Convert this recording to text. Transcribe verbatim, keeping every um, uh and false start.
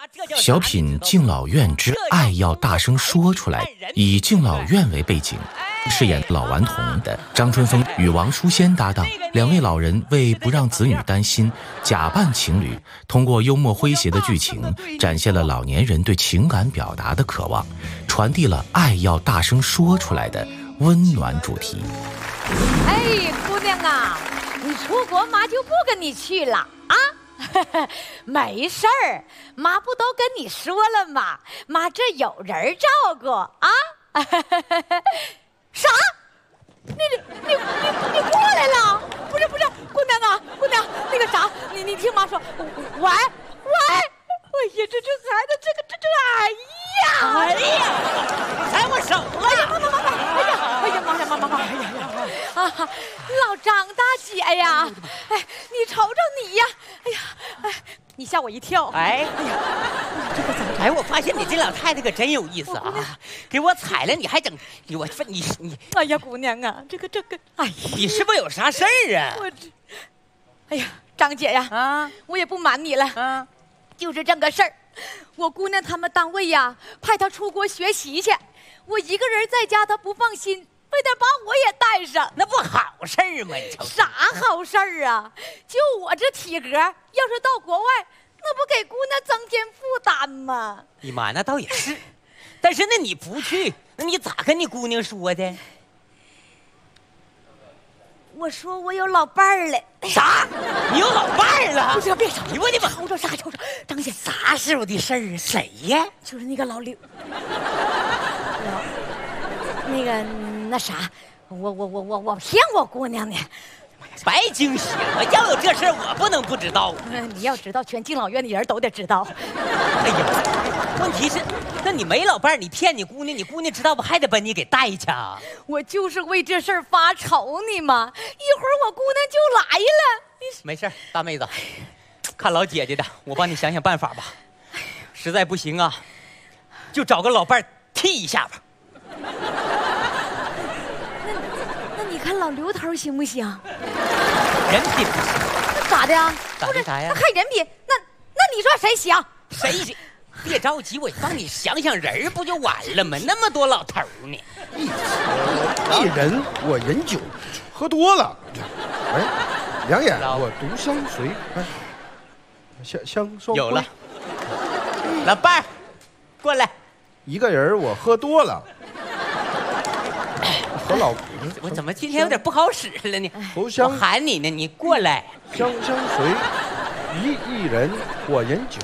小品《敬老院之爱要大声说出来》，以敬老院为背景，饰演老顽童的张春风与王淑仙搭档，两位老人为不让子女担心，假扮情侣，通过幽默诙谐的剧情，展现了老年人对情感表达的渴望，传递了爱要大声说出来的温暖主题。 哎，姑娘啊，你出国妈就不跟你去了啊？没事儿，妈不都跟你说了吗？妈这有人照顾啊！啥？你你你你你过来了？不是不是，姑娘啊，姑娘，那个啥，你你听妈说，喂喂，哎呀，这这孩子，这个这这，哎呀， 哎呀，你踩我手了！ 哎呀，妈妈妈妈，哎呀，哎呀，妈呀妈妈妈，哎呀呀，啊，老张大姐呀，哎，你瞅瞅你呀，哎呀，哎，你吓我一跳， 哎，哎呀，这个怎么？哎，我发现你这老太太可真有意思啊，给我踩了，你还整给我分你你， 哎呀，姑娘啊，这个这个，哎呀， 你是不是有啥事儿啊？ 我这，哎呀，张姐呀， 啊， 我也不瞒你了， 啊， 就是这个事儿，我姑娘他们单位呀，派她出国学习去，我一个人在家，她不放心，非得把我也带上， 那不好事儿吗？你瞅啥好事儿啊？就我这体格，要是到国外，那不给姑娘增添负担吗？ 你妈那倒也是，但是那你不去，那你咋跟你姑娘说的？ 我说我有老伴儿了。 啥？你有老伴儿了？ 不是，别吵！ 哎呦我的妈！ 瞅瞅啥瞅瞅，张姐， 啥时候的事儿啊？谁呀？ 就是那个老刘，老那个那啥，我我我我我骗我姑娘呢。 白惊喜了！要有这事儿，我不能不知道。 嗯，你要知道，全敬老院的人都得知道。 哎呀，问题是，那你没老伴儿，你骗你姑娘，你姑娘知道不还得把你给带去啊？ 我就是为这事儿发愁呢嘛，一会儿我姑娘就来了。 没事儿，大妹子，看老姐姐的，我帮你想想办法吧。实在不行啊，就找个老伴儿替一下吧。 那你看老刘头行不行？ 人品那咋的呀？ 咋的啥呀？ 那看人品，那那你说谁行？ 谁行？别着急，我帮你想想人不就完了吗？那么多老头呢。 一人我饮酒，喝多了。哎，两眼我独相随。哎，相相双有了，老伴儿，过来。 一个人我喝多了。和老我怎么今天有点不好使了呢？ 头相我喊你呢，你过来。 相相随，一一人我饮酒。